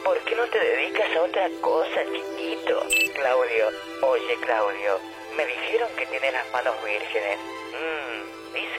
¿por qué no te dedicas a otra cosa, chiquito? Claudio, oye Claudio, me dijeron que tienes las manos vírgenes. Dicen